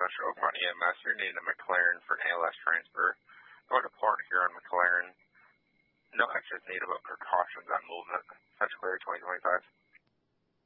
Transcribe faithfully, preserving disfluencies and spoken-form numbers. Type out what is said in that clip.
Central Oakmont E M S. You're needing a McLaren for an A L S transfer. Going to port here on McLaren. No extras needed, but precautions on movement. Central Clear twenty twenty-five.